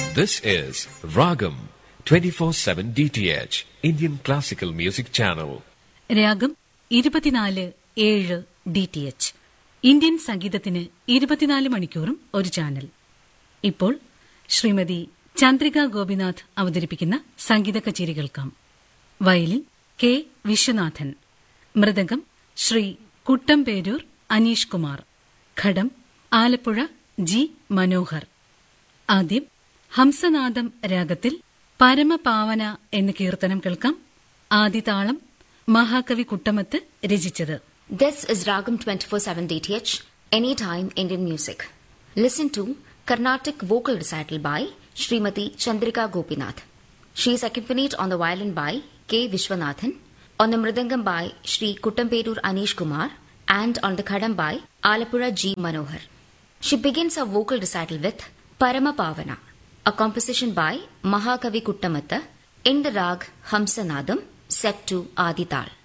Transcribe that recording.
This is Ragam 24/7 DTH Indian Classical Music Channel. രാഗം 24/7 DTH Indian സംഗീതത്തിന് 24 മണിക്കൂറും ഒരു ചാനൽ. ഇപ്പോൾ ശ്രീമതി ചന്ദ്രിക ഗോപിനാഥ് അവതരിപ്പിക്കുന്ന സംഗീത കച്ചേരി കേൾക്കാം. വയലിൻ കെ വിശ്വനാഥൻ, മൃദംഗം ശ്രീ കുട്ടംപേരൂർ അനീഷ് കുമാർ, ഘടം ആലപ്പുഴ ജി മനോഹർ. ആദ്യം ഹംസനാദം രാഗത്തിൽ പരമപാവന എന്ന കീർത്തനം കേൾക്കാം. ആദിതാളം മഹാകവി കുട്ടമത്ത് രചിച്ചത്. This is Ragam 24/7 DTH, Anytime Indian Music. Listen to Carnatic vocal recital by Srimati Chandrika Gopinath. She is accompanied on the violin by K. Vishwanathan, on the mridangam by Sri Kuttamperur Anish Kumar, and on the khadam by Alapura G. Manohar. She begins her vocal recital with Parama Pavana, a composition by Mahakavi Kuttamatta in the rag Hamsanadam, set to Adi Tal.